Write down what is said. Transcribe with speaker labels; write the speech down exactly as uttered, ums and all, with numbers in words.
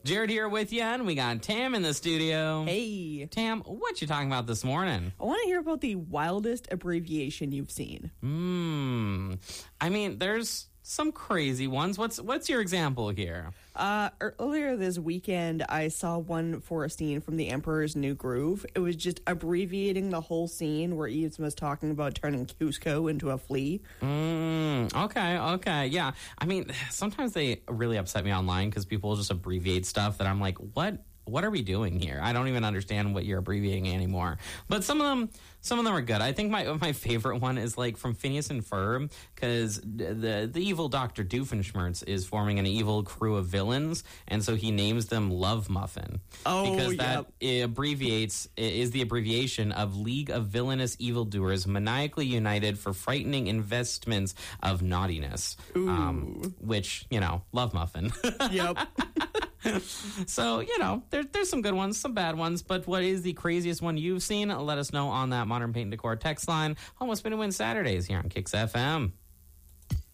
Speaker 1: Jared here with you, and we got Tam in the studio.
Speaker 2: Hey.
Speaker 1: Tam, what you talking about this morning?
Speaker 2: I want to hear about the wildest abbreviation you've seen.
Speaker 1: Hmm. I mean, there's some crazy ones. What's what's your example here?
Speaker 2: Uh, earlier this weekend, I saw one for a scene from The Emperor's New Groove. It was just abbreviating the whole scene where Yves was talking about turning Cusco into a flea.
Speaker 1: Mm, okay, okay, yeah. I mean, sometimes they really upset me online because people just abbreviate stuff that I'm like, what? What are we doing here? I don't even understand what you're abbreviating anymore. But some of them, some of them are good. I think my my favorite one is like from Phineas and Ferb, because the the evil Doctor Doofenshmirtz is forming an evil crew of villains, and so he names them Love Muffin.
Speaker 2: Oh,
Speaker 1: because that
Speaker 2: yep.
Speaker 1: abbreviates is the abbreviation of League of Villainous Evildoers, maniacally united for frightening investments of naughtiness.
Speaker 2: Ooh.
Speaker 1: Um, which you know, Love Muffin.
Speaker 2: Yep.
Speaker 1: So, you know, there, there's some good ones, some bad ones, but what is the craziest one you've seen? Let us know on that Modern Paint and Decor text line. Home of Spin and Win Saturdays here on Kicks F M.